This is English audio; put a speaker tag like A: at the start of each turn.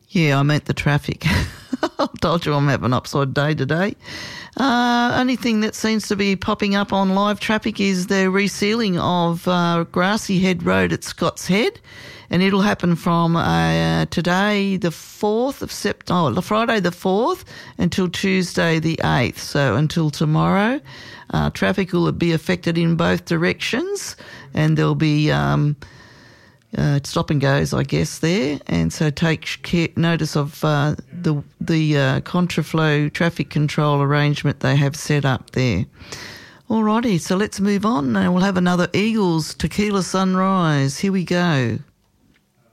A: Yeah, I meant the traffic. I told you I'm having upside day today. Only thing that seems to be popping up on live traffic is the resealing of Grassy Head Road at Scott's Head, and it'll happen from today, the 4th of September, Friday the 4th, until Tuesday the 8th. So until tomorrow, traffic will be affected in both directions, and there'll be stop and goes, I guess, there. And so take notice of the contraflow traffic control arrangement they have set up there. Alrighty, so let's move on and we'll have another Eagles Tequila Sunrise. Here we go.